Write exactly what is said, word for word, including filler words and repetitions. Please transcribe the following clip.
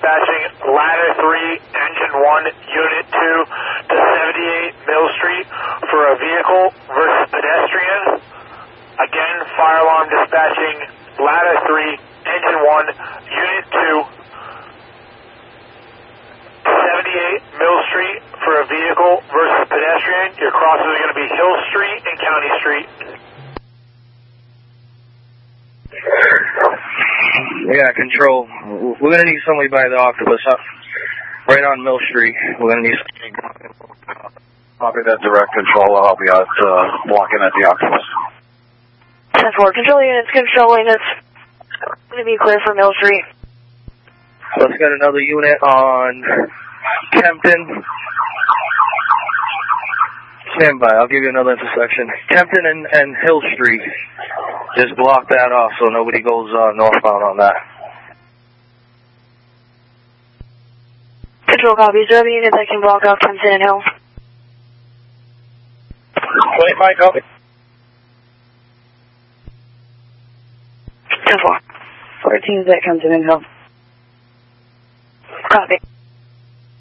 dispatching Ladder three, Engine one, Unit two to seventy-eight Mill Street for a vehicle versus pedestrian. Again, fire alarm dispatching Ladder three, Engine one, Unit two to seventy-eight Mill Street for a vehicle versus pedestrian. Your crosses are going to be Hill Street and County Street. Yeah, control. We're going to need somebody by the Octopus up right on Mill Street. We're going to need somebody. Copy that, direct control. I'll be out uh, blocking at the Octopus. ten four, control units, control units. Going to be clear for Mill Street. Let's get another unit on Kempton. Stand by, I'll give you another intersection. Kempton and, and Hill Street. Just block that off so nobody goes uh, northbound on that. Control copies. Do you have a unit that can block off Kempton and Hill? Wait, Mike, copy. ten four. fourteen is at Kempton and Hill. Copy.